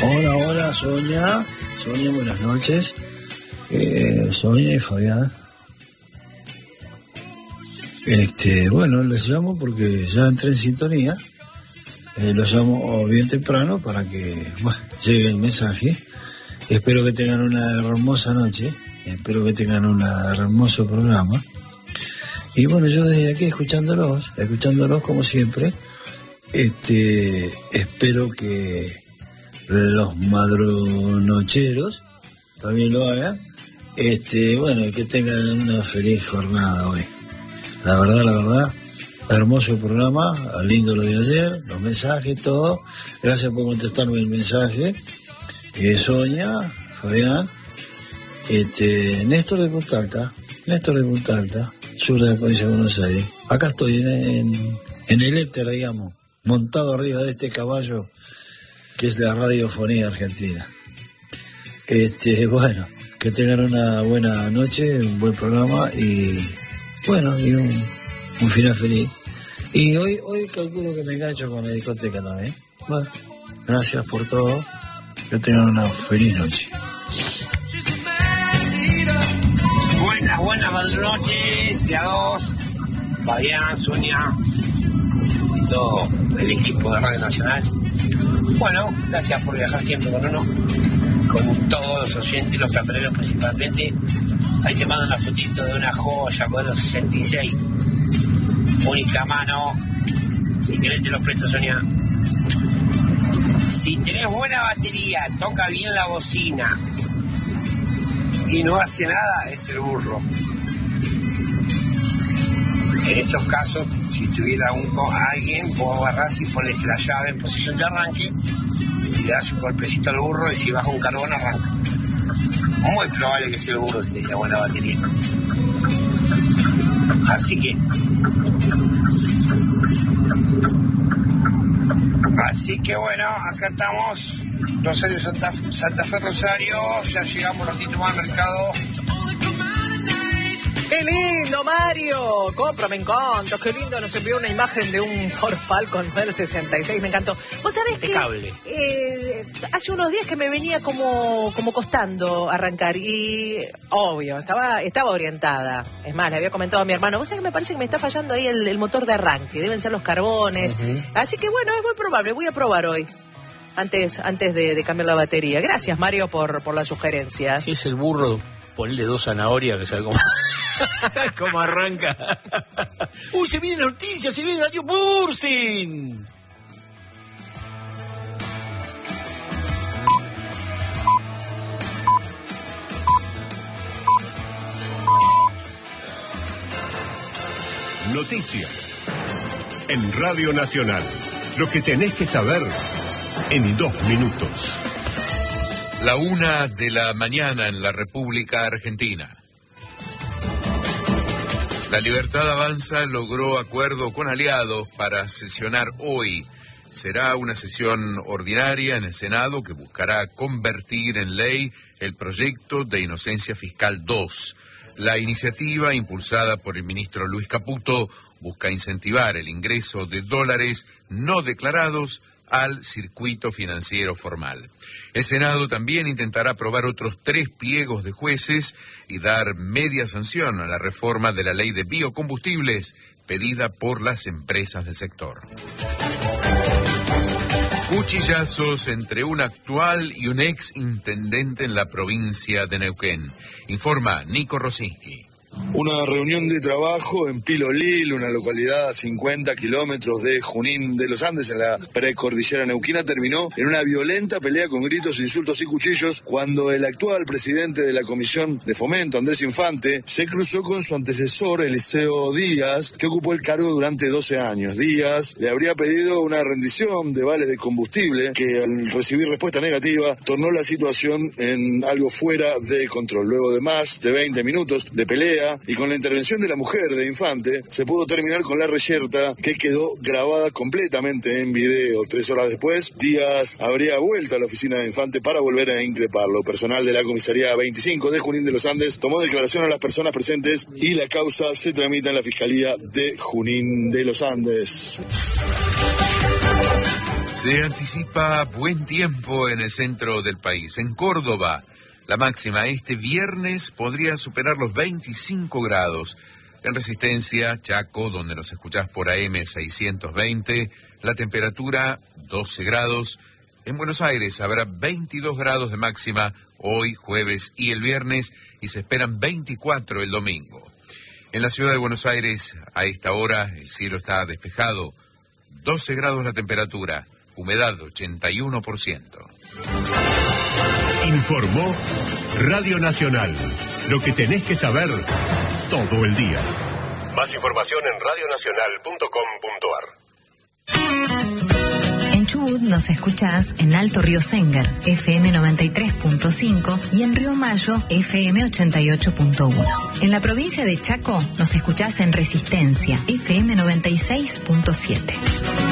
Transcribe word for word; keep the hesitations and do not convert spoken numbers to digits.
Hola, hola, Sonia. Sonia, buenas noches. Eh, Sonia y Fabián. Este, bueno, les llamo porque ya entré en sintonía. Eh, los llamo bien temprano para que, bueno, llegue el mensaje. Espero que tengan una hermosa noche. Espero que tengan un hermoso programa. Y bueno, yo desde aquí escuchándolos, escuchándolos como siempre, este, espero que los madrunocheros también lo hagan. Este, bueno, que tengan una feliz jornada hoy. La verdad, la verdad, hermoso programa, lindo lo de ayer, los mensajes, todo. Gracias por contestarme el mensaje. Eh, Sonia, Fabián, este, Néstor de Punta Alta, Néstor de Punta Alta, sur de la provincia de Buenos Aires. Acá estoy en, en, en el éter, digamos, montado arriba de este caballo que es la radiofonía argentina. Este, bueno, que tengan una buena noche, un buen programa y bueno, y un, un final feliz. Y hoy, hoy calculo que me engancho con la discoteca también. Bueno, gracias por todo. Que tengan una feliz noche. Buenas, buenas noches, de a dos, Fabián, Sonia y todo el equipo de Radio Nacional. Bueno, gracias por viajar siempre con uno, con todos los oyentes, los campeoneros principalmente. Ahí te mando una fotito de una joya, modelo sesenta y seis, única mano. Si querés te los presto, Sonia. Si tenés buena batería, toca bien la bocina y no hace nada, es el burro. En esos casos, si tuviera un, alguien, vos agarrás y pones la llave en posición de arranque y le das un golpecito al burro y si baja un carbón arranca. Muy probable que sea el burro si tenga buena batería. Así que... Así que bueno, acá estamos, Rosario, Santa, Santa Fe, Rosario, ya llegamos un ratito más al mercado. ¡Qué lindo, Mario! Compro, me encanta. Qué lindo, nos envió una imagen de un Ford Falcon del sesenta y seis, me encantó. ¿Vos sabés que eh, hace unos días que me venía como, como costando arrancar? Y, obvio, estaba estaba orientada. Es más, le había comentado a mi hermano, vos sabés que me parece que me está fallando ahí el, el motor de arranque. Deben ser los carbones. Uh-huh. Así que bueno, es muy probable. Voy a probar hoy. Antes antes de, de cambiar la batería. Gracias, Mario, por, por la sugerencia. Si es el burro, ponle dos zanahorias que salga como... ¿Cómo arranca? ¡Uy, se viene la noticia! ¡Se viene Radio Bursin! Noticias en Radio Nacional. Lo que tenés que saber en dos minutos. La una de la mañana en la República Argentina. La Libertad Avanza logró acuerdo con aliados para sesionar hoy. Será una sesión ordinaria en el Senado que buscará convertir en ley el proyecto de Inocencia Fiscal dos. La iniciativa, impulsada por el ministro Luis Caputo, busca incentivar el ingreso de dólares no declarados al circuito financiero formal. El Senado también intentará aprobar otros tres pliegos de jueces y dar media sanción a la reforma de la ley de biocombustibles pedida por las empresas del sector. Cuchillazos entre un actual y un ex intendente en la provincia de Neuquén. Informa Nico Rosinski. Una reunión de trabajo en Pilolil, una localidad a cincuenta kilómetros de Junín de los Andes, en la precordillera neuquina, terminó en una violenta pelea con gritos, insultos y cuchillos cuando el actual presidente de la Comisión de Fomento, Andrés Infante, se cruzó con su antecesor, Eliseo Díaz, que ocupó el cargo durante doce años. Díaz le habría pedido una rendición de vales de combustible que, al recibir respuesta negativa, tornó la situación en algo fuera de control. Luego de más de veinte minutos de pelea y con la intervención de la mujer de Infante, se pudo terminar con la reyerta, que quedó grabada completamente en video. Tres horas después, Díaz habría vuelto a la oficina de Infante para volver a increparlo. Personal de la comisaría veinticinco de Junín de los Andes tomó declaración a las personas presentes y la causa se tramita en la Fiscalía de Junín de los Andes. Se anticipa buen tiempo en el centro del país. En Córdoba, la máxima este viernes podría superar los veinticinco grados. En Resistencia, Chaco, donde nos escuchás por A M seiscientos veinte, la temperatura doce grados. En Buenos Aires habrá veintidós grados de máxima hoy, jueves y el viernes, y se esperan veinticuatro el domingo. En la ciudad de Buenos Aires, a esta hora, el cielo está despejado, doce grados la temperatura, humedad ochenta y uno por ciento. Informó Radio Nacional. Lo que tenés que saber todo el día. Más información en radio nacional punto com punto a r. En Chubut nos escuchás en Alto Río Senguer, F M noventa y tres punto cinco, y en Río Mayo, F M ochenta y ocho punto uno. En la provincia de Chaco nos escuchás en Resistencia, F M noventa y seis punto siete.